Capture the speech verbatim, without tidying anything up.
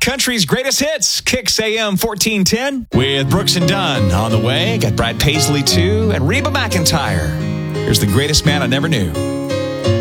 country's greatest hits. Kicks A M fourteen ten with Brooks and Dunn on the way. Got Brad Paisley too and Reba McEntire. Here's the greatest man I never knew.